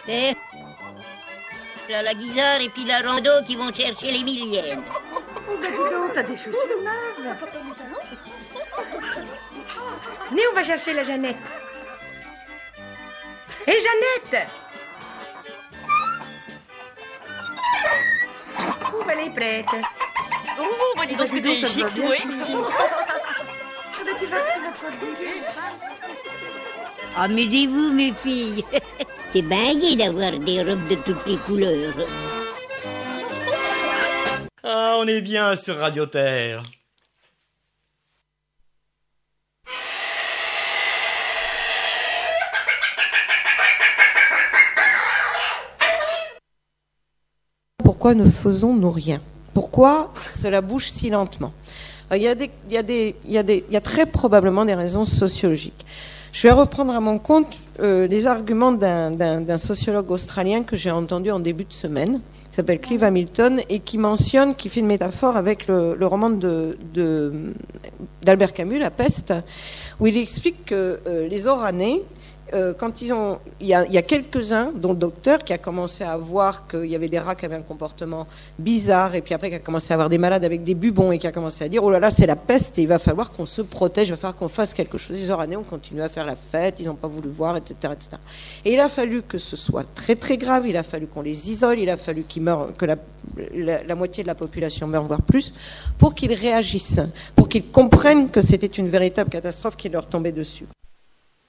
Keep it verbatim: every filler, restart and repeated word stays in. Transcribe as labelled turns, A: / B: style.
A: Eh, là, la Guisard et puis la Rando qui vont chercher les millièmes.
B: Oh, ben dis donc, t'as des chaussures neuves. Venez, on va chercher la Jeannette. Hé, hey, Jeannette! Oh, ben, elle est prête.
C: Oh, bah dis donc que t'es chic, oui.
A: Amusez-vous, mes filles. C'est bien gai d'avoir des robes de toutes les couleurs.
D: Ah, on est bien sur Radio Terre.
E: Pourquoi ne faisons-nous rien? Pourquoi cela bouge si lentement? Il y a des, il y a des, il y a des, il y a très probablement des raisons sociologiques. Je vais reprendre à mon compte euh, les arguments d'un, d'un, d'un sociologue australien que j'ai entendu en début de semaine, qui s'appelle Clive Hamilton, et qui mentionne, qui fait une métaphore avec le, le roman de, de, d'Albert Camus, La Peste, où il explique que euh, les Oranais, Euh, quand ils ont, il y a, il y a quelques-uns, dont le docteur, qui a commencé à voir qu'il y avait des rats qui avaient un comportement bizarre, et puis après qui a commencé à avoir des malades avec des bubons, et qui a commencé à dire oh là là, c'est la peste, et il va falloir qu'on se protège, il va falloir qu'on fasse quelque chose. Les Oranais ont continué à faire la fête, ils n'ont pas voulu voir, et cetera, et cetera. Et il a fallu que ce soit très très grave, il a fallu qu'on les isole, il a fallu qu'ils meurent, que la, la, la moitié de la population meure, voire plus, pour qu'ils réagissent, pour qu'ils comprennent que c'était une véritable catastrophe qui leur tombait dessus.